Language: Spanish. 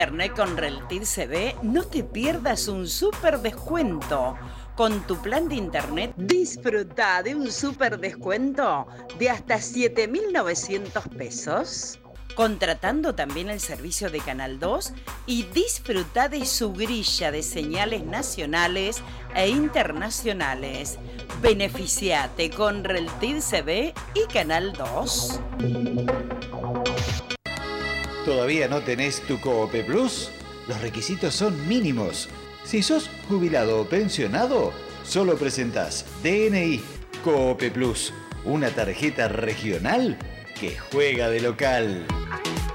Internet con Reltiv CB, no te pierdas un súper descuento. Con tu plan de internet, disfruta de un súper descuento de hasta 7.900 pesos. Contratando también el servicio de Canal 2 y disfruta de su grilla de señales nacionales e internacionales. Beneficiate con Reltiv CB y Canal 2. ¿Todavía no tenés tu Coope Plus? Los requisitos son mínimos. Si sos jubilado o pensionado, solo presentás DNI Coope Plus, una tarjeta regional que juega de local.